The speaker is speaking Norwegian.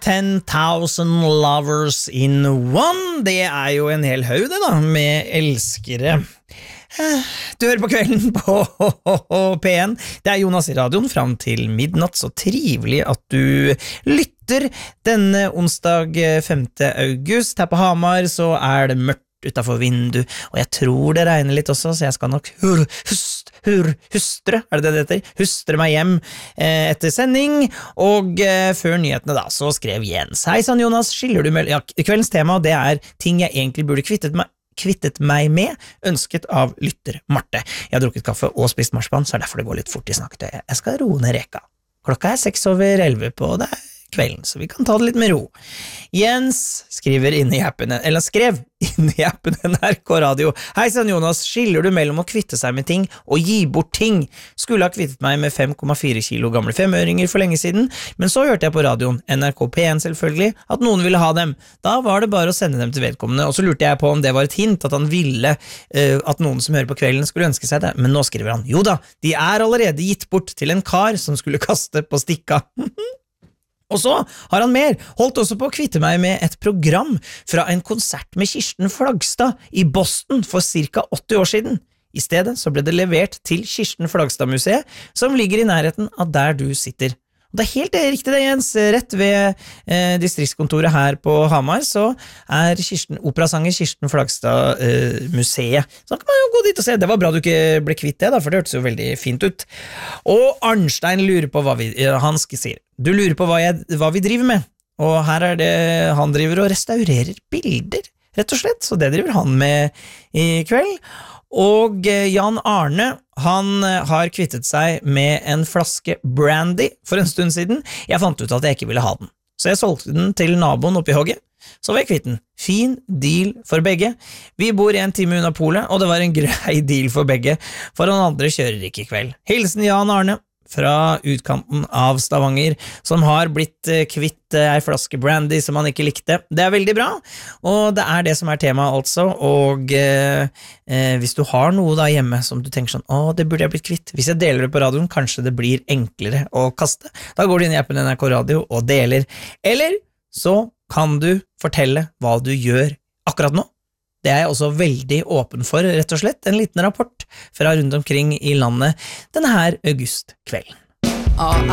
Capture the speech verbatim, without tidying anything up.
ten thousand lovers in one. Det er jo en hel haug det da, med elskere. Du hører på Kvelden på P en. Det er Jonas i radioen fram til midnatt. Så trivelig at du lytter denne onsdag femte august. Her på Hamar så er det mørkt utenfor vindu, og jeg tror det regner litt også, så jeg skal nok hur, hust, hur, hustre, er det det det heter? Hustre meg hjem eh, etter sending, og eh, før nyhetene da, så skrev Jens: Hei sann Jonas, skiller du med... Ja, kveldens tema, det er ting jeg egentlig burde kvittet meg kvittet meg med, ønsket av lytter Marte. Jeg har drukket kaffe og spist marspan, så er derfor det går litt fort i snakket. Jeg skal roe ned reka. Klokka er seks over elleve på det kvelden, så vi kan ta det litt med ro. Jens skriver inn i appen, eller skrev inn i appen N R K Radio: Hei sann Jonas, skiller du mellom å kvitte seg med ting og gi bort ting? Skulle ha kvittet meg med fem komma fire kilo gamle femøringer for lenge siden, men så hørte jeg på radioen, N R K P en selvfølgelig, at noen ville ha dem. Da var det bare å sende dem til vedkommende, og så lurte jeg på om det var et hint at han ville uh, at noen som hører på Kvelden skulle ønske seg det, men nå skriver han: Jo da, de er allerede gitt bort til en kar som skulle kaste på stikka. Og så har han mer, holdt også på å kvitte meg med et program fra en konsert med Kirsten Flagstad i Boston for cirka åtti år siden. I stedet så ble det levert til Kirsten Flagstad-museet, som ligger i nærheten av der du sitter. Og det er helt riktig det, Jens. Rett ved eh, distriktskontoret her på Hamar så er Kirsten, operasanger Kirsten Flagstad eh, museet. Så da kan man jo gå dit og se. Det var bra du ikke ble kvitt det da, for det hørtes jo veldig fint ut. Og Arnstein lurer på hva vi, han sier: Du lurer på hva, jeg, hva vi driver med. Og her er det, han driver og restaurerer bilder, rett og slett. Så det driver han med i kveld. Og Jan Arne, han har kvittet seg med en flaske brandy for en stund siden. Jeg fant ut at jeg ikke ville ha den, så jeg solgte den til naboen oppi hogget. Så var jeg kvitt den. Fin deal for begge. Vi bor en time unna polet, og det var en grei deal for begge, for han andre kjører ikke i kveld. Hilsen Jan Arne fra utkanten av Stavanger, som har blitt kvitt ei flaske brandy som han ikke likte. Det er veldig bra, og det er det som er temaet altså, og eh, hvis du har noe da hjemme som du tenker sånn, å, det burde jeg blitt kvitt. Hvis jeg deler det på radioen, kanskje det blir enklere å kaste. Da går du inn i appen N R K Radio og deler. Eller så kan du fortelle hva du gjør akkurat nå. Det er jeg også veldig åpen for, rett og slett. En liten rapport fra rundt omkring i landet denne her augustkvelden.